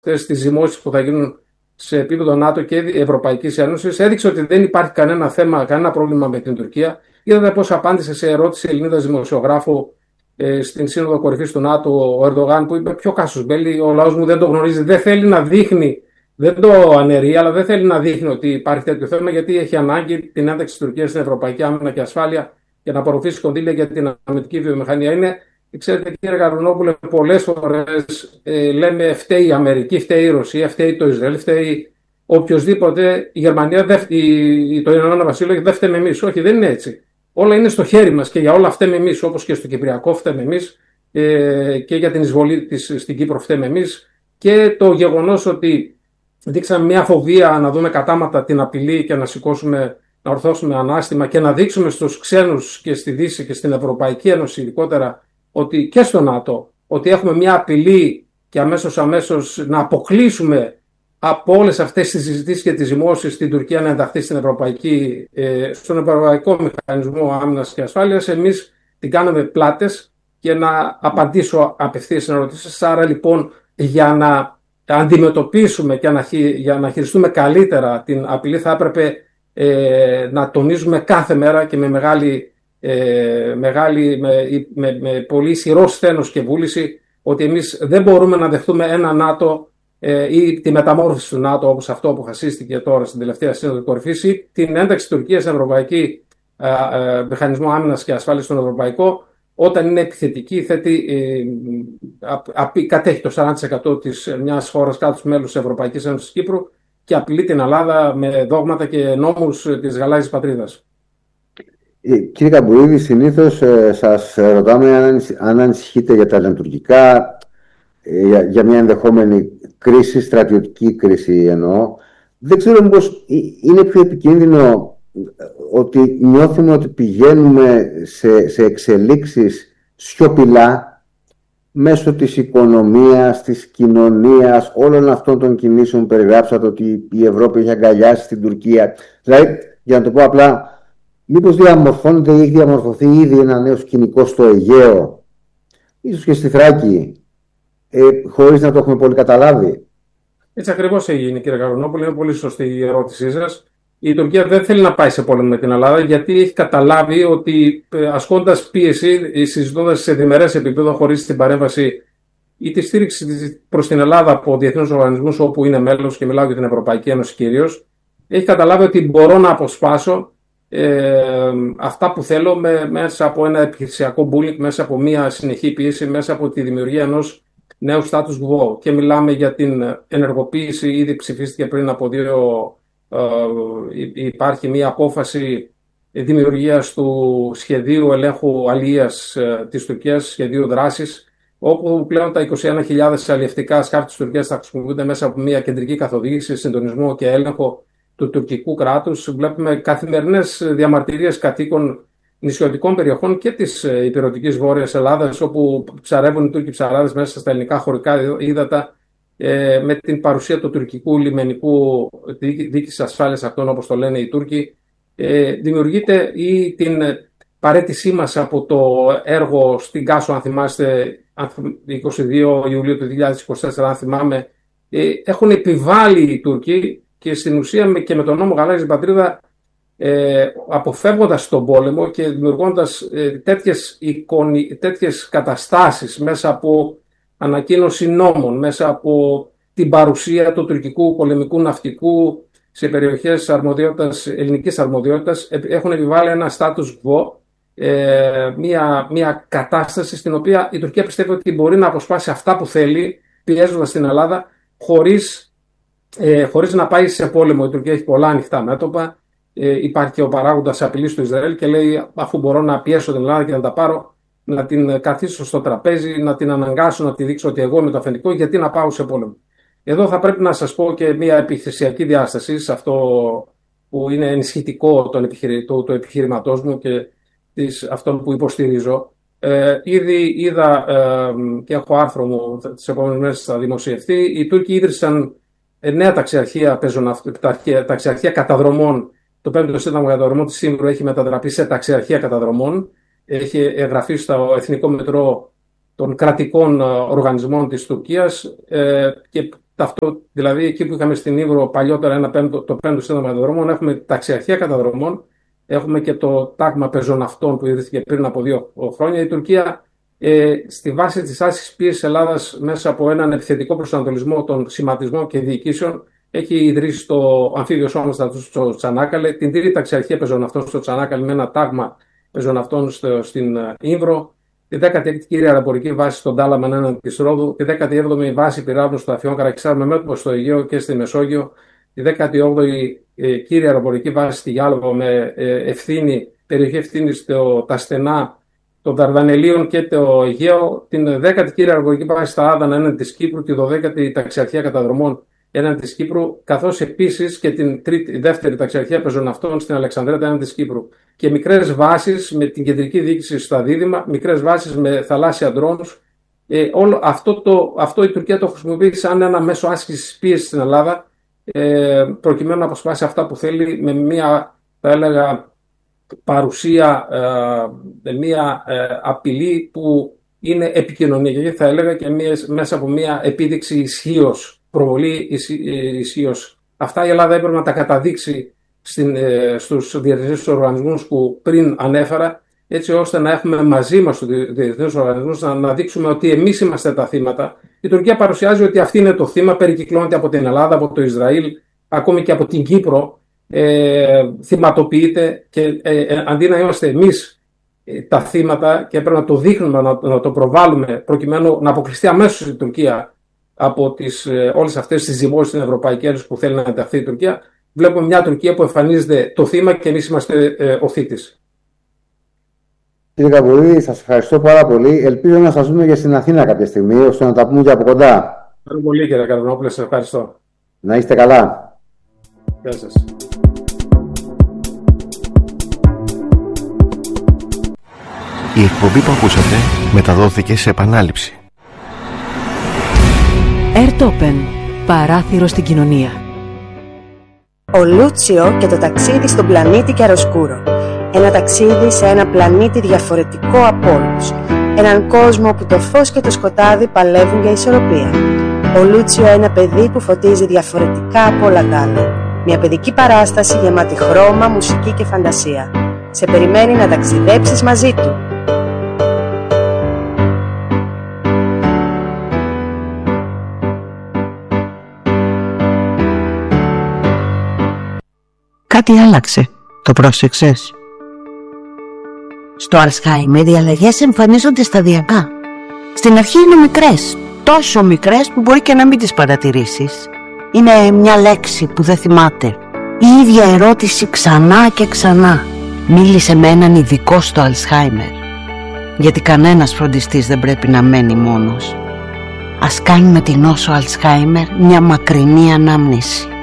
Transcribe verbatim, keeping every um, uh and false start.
αυτές τις ζυμώσεις που θα γίνουν σε επίπεδο ΝΑΤΟ και Ευρωπαϊκής Ένωσης, έδειξε ότι δεν υπάρχει κανένα θέμα, κανένα πρόβλημα με την Τουρκία. Είδατε πώς απάντησε σε ερώτηση Ελληνίδας δημοσιογράφου ε, στην Σύνοδο Κορυφής του ΝΑΤΟ ο Ερντογάν, που είπε: ποιο κάσος μπέλι, ο λαός μου δεν το γνωρίζει, δεν θέλει να δείχνει, δεν το αναιρεί, αλλά δεν θέλει να δείχνει ότι υπάρχει τέτοιο θέμα, γιατί έχει ανάγκη την ένταξη της Τουρκίας στην Ευρωπαϊκή Άμυνα και Ασφάλεια για να απορροφήσει κονδύλια για την αμυντική βιομηχανία. Είναι, ξέρετε, κύριε Γαρβουνόπουλε, πολλές φορές ε, λέμε φταίει η Αμερική, φταίει η Ρωσία, φταίει το Ισραήλ, φταίει οποιοδήποτε, η Γερμανία, δε, η, το Ηνωμένο Βασίλειο, δεν φταίμε εμείς. Όχι, δεν είναι έτσι. Όλα είναι στο χέρι μας και για όλα φταίμε εμείς, όπως και στο Κυπριακό φταίμε εμείς ε, και για την εισβολή της στην Κύπρο φταίμε εμείς, και το γεγονός ότι δείξαμε μια φοβία να δούμε κατάματα την απειλή και να σηκώσουμε, να ορθώσουμε ανάστημα και να δείξουμε στους ξένους και στη Δύση και στην Ευρωπαϊκή Ένωση ειδικότερα, ότι και στο ΝΑΤΟ, ότι έχουμε μια απειλή και αμέσως αμέσως να αποκλείσουμε από όλες αυτές τις συζητήσεις και τις ζυμώσεις την Τουρκία να ενταχθεί στην Ευρωπαϊκή, ε, στον Ευρωπαϊκό Μηχανισμό Άμυνας και Ασφάλειας. Εμείς την κάναμε πλάτες, και να απαντήσω απευθείας στην ερωτήσεις σας. Άρα λοιπόν, για να αντιμετωπίσουμε και να, για να χειριστούμε καλύτερα την απειλή, θα έπρεπε ε, να τονίζουμε κάθε μέρα και με μεγάλη, ε, μεγάλη με, με, με πολύ ισχυρό σθένος και βούληση, ότι εμείς δεν μπορούμε να δεχτούμε ένα ΝΑΤΟ ε, ή τη μεταμόρφωση του ΝΑΤΟ, όπως αυτό που αποφασίστηκε τώρα στην τελευταία Σύνοδο Κορυφής, ή την ένταξη της Τουρκίας στην Ευρωπαϊκή ε, ε, Μηχανισμό Άμυνας και Ασφάλειας στον Ευρωπαϊκό, όταν είναι επιθετική, θέτει, ε, α, κατέχει το σαράντα τοις εκατό της μιας χώρας κάτω μέλους της Ευρωπαϊκής Ένωσης Κύπρου και απειλεί την Ελλάδα με δόγματα και νόμους της γαλάζιας πατρίδας. Ε, κύριε Καμπουρίδη, συνήθως ε, σας ρωτάμε αν, αν ανησυχείτε για τα λειτουργικά, ε, για, για μια ενδεχόμενη κρίση, στρατιωτική κρίση εννοώ. Δεν ξέρω μήπως είναι πιο επικίνδυνο ότι νιώθουμε ότι πηγαίνουμε σε, σε εξελίξεις σιωπηλά μέσω της οικονομίας, της κοινωνίας, όλων αυτών των κινήσεων που περιγράψατε, ότι η Ευρώπη έχει αγκαλιάσει την Τουρκία. Δηλαδή, για να το πω απλά, μήπως διαμορφώνεται ή έχει διαμορφωθεί ήδη ένα νέο σκηνικό στο Αιγαίο, ίσως και στη Θράκη, ε, χωρίς να το έχουμε πολύ καταλάβει? Έτσι ακριβώς έγινε, κύριε Γαρβουνόπουλε. Είναι πολύ σωστή η ερώτησή σας. Η Τουρκία δεν θέλει να πάει σε πόλεμο με την Ελλάδα, γιατί έχει καταλάβει ότι ασκώντας πίεση, συζητώντας σε διμερές επίπεδο, χωρίς την παρέμβαση ή τη στήριξη προς την Ελλάδα από διεθνούς οργανισμούς όπου είναι μέλος, και μιλάω για την Ευρωπαϊκή Ένωση κυρίως, έχει καταλάβει ότι μπορώ να αποσπάσω ε, αυτά που θέλω με, μέσα από ένα επιχειρησιακό bullying, μέσα από μια συνεχή πίεση, μέσα από τη δημιουργία ενός νέου status quo. Και μιλάμε για την ενεργοποίηση, ήδη ψηφίστηκε πριν από δύο. Uh, υπάρχει μια απόφαση δημιουργίας του σχεδίου ελέγχου αλίας uh, της Τουρκίας, σχεδίου δράσης, όπου πλέον τα είκοσι ένα χιλιάδες αλλιευτικά σκάφη της Τουρκίας θα χρησιμοποιούνται μέσα από μια κεντρική καθοδήγηση, συντονισμό και έλεγχο του τουρκικού κράτους. Βλέπουμε καθημερινές διαμαρτυρίες κατοίκων νησιωτικών περιοχών και της υπηρετικής Βόρειας Ελλάδας, όπου ψαρεύουν οι Τούρκοι ψαράδες μέσα στα ελληνικά χωρικά ύδατα, με την παρουσία του τουρκικού λιμενικού διοίκησης ασφάλειας αυτών, όπως το λένε οι Τούρκοι. Ε, δημιουργείται ή την παρέτησή μας από το έργο στην Κάσο, αν θυμάστε, είκοσι δύο Ιουλίου του δύο χιλιάδες είκοσι τέσσερα, αν θυμάμαι, ε, έχουν επιβάλει οι Τούρκοι, και στην ουσία και με τον νόμο Γαλάζια Πατρίδα, ε, αποφεύγοντας τον πόλεμο και δημιουργώντας ε, τέτοιες, εικονι, τέτοιες καταστάσεις μέσα από ανακοίνωση νόμων, μέσα από την παρουσία του τουρκικού πολεμικού ναυτικού σε περιοχές αρμοδιότητας, ελληνικής αρμοδιότητας, έχουν επιβάλει ένα status quo, ε, μια, μια κατάσταση στην οποία η Τουρκία πιστεύει ότι μπορεί να αποσπάσει αυτά που θέλει, πιέζοντας την Ελλάδα, χωρίς, ε, χωρίς να πάει σε πόλεμο. Η Τουρκία έχει πολλά ανοιχτά μέτωπα. Ε, υπάρχει και ο παράγοντας απειλής του Ισραήλ και λέει, αφού μπορώ να πιέσω την Ελλάδα και να τα πάρω, να την καθίσω στο τραπέζι, να την αναγκάσω, να τη δείξω ότι εγώ είμαι το αφεντικό, γιατί να πάω σε πόλεμο. Εδώ θα πρέπει να σας πω και μια επιχειρησιακή διάσταση, σε αυτό που είναι ενισχυτικό του επιχειρη... το, το επιχειρηματός μου και της, αυτόν που υποστηρίζω. Ε, ήδη είδα ε, και έχω άρθρο μου τις επόμενες μέρες θα δημοσιευτεί. Οι Τούρκοι ίδρυσαν νέα ταξιαρχία, ταξιαρχία καταδρομών. Το πέμπτο Σύνταγμα καταδρομών της Σύμβρου έχει μετατραπεί σε ταξιαρχία καταδρομών. Έχει εγγραφεί στο Εθνικό Μετρό των κρατικών οργανισμών της Τουρκίας, ε, και ταυτό, δηλαδή εκεί που είχαμε στην Ύβρο παλιότερα ένα πέμπτο, το πέμπτο σύνταγμα καταδρομών, έχουμε ταξιαρχία καταδρομών, έχουμε και το τάγμα πεζοναυτών που ιδρύθηκε πριν από δύο χρόνια. Η Τουρκία, ε, στη βάση της άσκησης πίεσης Ελλάδας μέσα από έναν επιθετικό προσανατολισμό των σχηματισμών και διοικήσεων, έχει ιδρύσει το αμφίβιο σώμα στο Τσανάκαλε, την τρίτη ταξιαρχία πεζοναυτών στο Τσανάκαλε με ένα τάγμα πεζοναυτών στο, στην Ύβρο, τη δέκατη έκτη κύρια αεροπορική βάση στον Τάλαμαν έναντι της Ρόδου, τη δέκατη έβδομη βάση πυράβλων στο Αφιόν Καρακισάρ με μέτωπο στο Αιγαίο και στη Μεσόγειο, τη δέκατη όγδοη ε, κύρια αεροπορική βάση στη Γιάλοβο με ε, ευθύνη, περιοχή ευθύνη στο τα στενά των Δαρδανελίων και το Αιγαίο, την δέκατη κύρια αεροπορική βάση στα Άδανα έναντι της Κύπρου, τη δωδέκατη ταξιαρχία καταδρομών έναντι της Κύπρου, καθώς επίσης και την τρίτη, δεύτερη ταξιαρχία πεζοναυτών στην Αλεξανδρέτα έναντι της Κύπρου. Και μικρές βάσεις με την κεντρική διοίκηση στα Δίδυμα, μικρές βάσεις με θαλάσσια ντρόνους. Ε, όλο αυτό, το, αυτό η Τουρκία το χρησιμοποιεί σαν ένα μέσο άσκησης πίεσης στην Ελλάδα, ε, προκειμένου να αποσπάσει αυτά που θέλει με μια, θα έλεγα, παρουσία, ε, μια ε, απειλή που είναι επικοινωνιακή, θα έλεγα, και μια, μέσα από μια επίδειξη ισχύως, προβολή ισχύως. Αυτά η Ελλάδα έπρεπε να τα καταδείξει στην, ε, στους διεθνείς οργανισμούς που πριν ανέφερα, έτσι ώστε να έχουμε μαζί μας τους διεθνείς οργανισμούς να, να δείξουμε ότι εμείς είμαστε τα θύματα. Η Τουρκία παρουσιάζει ότι αυτή είναι το θύμα, περικυκλώνεται από την Ελλάδα, από το Ισραήλ, ακόμη και από την Κύπρο, ε, θυματοποιείται και ε, ε, αντί να είμαστε εμείς ε, τα θύματα και πρέπει να το δείχνουμε, να, να το προβάλλουμε προκειμένου να αποκλειστεί αμέσως η Τουρκία από τις, ε, όλες αυτές τις ζυμώσεις στην Ευρωπαϊκή Ένωση που θέλει να ενταχθεί η Τουρκία, βλέπουμε μια Τουρκία που εμφανίζεται το θύμα και εμείς είμαστε ε, ο θύτης. Κύριε Καμπούρη, σας ευχαριστώ πάρα πολύ. Ελπίζω να σας δούμε και στην Αθήνα κάποια στιγμή, ώστε να τα πούμε και από κοντά. Ευχαριστώ πολύ, κύριε Καρβινόπουλε, σας ευχαριστώ. Να είστε καλά. Γεια σας. Η εκπομπή που ακούσατε μεταδόθηκε σε επανάληψη. Airtopen, παράθυρο στην κοινωνία. Ο Λούτσιο και το ταξίδι στον πλανήτη Κιαροσκούρο. Ένα ταξίδι σε ένα πλανήτη διαφορετικό από όλους. Έναν κόσμο που το φως και το σκοτάδι παλεύουν για ισορροπία. Ο Λούτσιο, ένα παιδί που φωτίζει διαφορετικά από όλα τα άλλα. Μια παιδική παράσταση γεμάτη χρώμα, μουσική και φαντασία. Σε περιμένει να ταξιδέψεις μαζί του. Κάτι άλλαξε. Το πρόσεξες? Στο Αλσχάιμερ οι αλλαγές εμφανίζονται σταδιακά. Στην αρχή είναι μικρές, τόσο μικρές που μπορεί και να μην τις παρατηρήσεις. Είναι μια λέξη που δεν θυμάται. Η ίδια ερώτηση ξανά και ξανά. Μίλησε με έναν ειδικό στο Αλσχάιμερ. Γιατί κανένας φροντιστής δεν πρέπει να μένει μόνος. Ας κάνει με την νόσο Αλσχάιμερ μια μακρινή ανάμνηση.